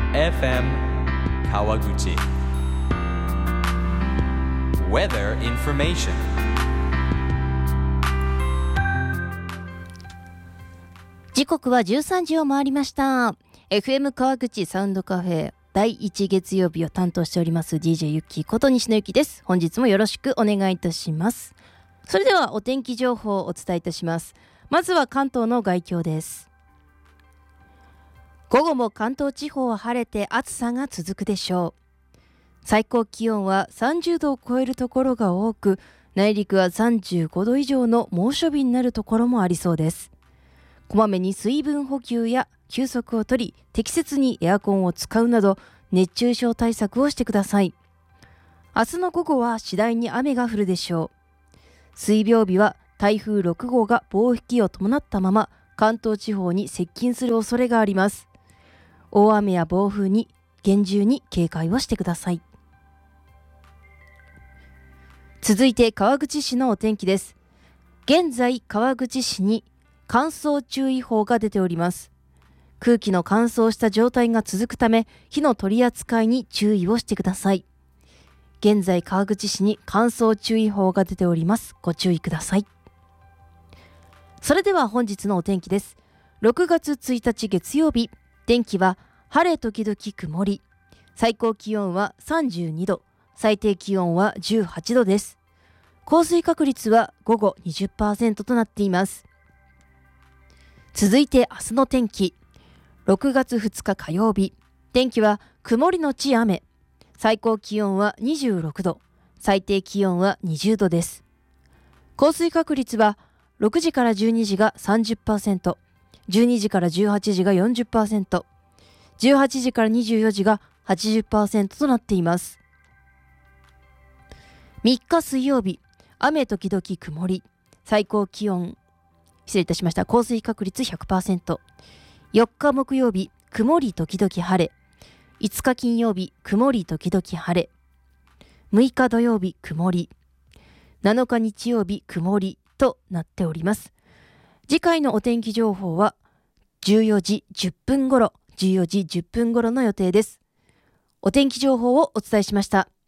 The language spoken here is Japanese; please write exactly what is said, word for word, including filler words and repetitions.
エフエム 川口 Weather Information。 時刻はじゅうさんじを回りました。 エフエム 川口サウンドカフェだいいち月曜日を担当しております ディージェー ゆっきーこと西野ゆきです。本日もよろしくお願いいたします。それではお天気情報をお伝えいたします。まずは関東の概況です。午後も関東地方は晴れて暑さが続くでしょう。最高気温はさんじゅうどを超えるところが多く、内陸はさんじゅうごど以上の猛暑日になるところもありそうです。こまめに水分補給や休息をとり、適切にエアコンを使うなど熱中症対策をしてください。明日の午後は次第に雨が降るでしょう。水曜日は台風ろくごうが暴風域を伴ったまま関東地方に接近する恐れがあります。大雨や暴風に厳重に警戒をしてください。続いて川口市のお天気です。現在川口市に乾燥注意報が出ております。空気の乾燥した状態が続くため、火の取り扱いに注意をしてください。現在川口市に乾燥注意報が出ております。ご注意ください。それでは本日のお天気です。ろくがつついたち月曜日、天気は晴れ時々曇り、最高気温はさんじゅうにど、最低気温はじゅうはちどです。降水確率は午後 にじゅっパーセント となっています。続いて明日の天気。ろくがつふつか火曜日、天気は曇りのち雨、最高気温はにじゅうろくど、最低気温はにじゅうどです。降水確率はろくじからじゅうにじが さんじゅっパーセント、じゅうにじからじゅうはちじが よんじゅっパーセント、じゅうはちじからにじゅうよじが はちじゅっパーセント となっています。みっか水曜日、雨時々曇り、最高気温、失礼いたしました、降水確率 ひゃくパーセント。よっか木曜日、曇り時々晴れ。いつか金曜日、曇り時々晴れ。むいか土曜日、曇り。なのか日曜日、曇りとなっております。次回のお天気情報はじゅうよじじゅっぷん頃、じゅうよじじゅっぷん頃の予定です。お天気情報をお伝えしました。